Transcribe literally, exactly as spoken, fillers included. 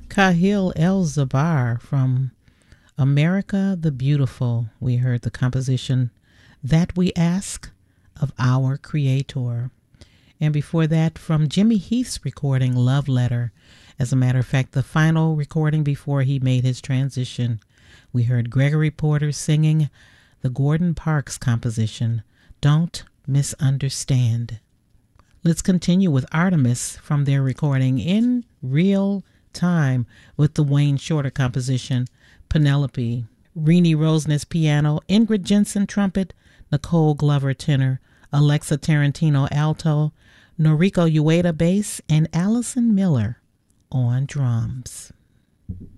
Kahil El-Zabar from America the Beautiful. We heard the composition That We Ask of Our Creator. And before that, from Jimmy Heath's recording Love Letter. As a matter of fact, the final recording before he made his transition, we heard Gregory Porter singing the Gordon Parks composition, Don't Misunderstand. Let's continue with Artemis from their recording In Real Time with the Wayne Shorter composition, Penelope. Renee Roseness piano, Ingrid Jensen trumpet, Nicole Glover tenor, Alexa Tarantino alto, Noriko Ueda bass, and Allison Miller on drums.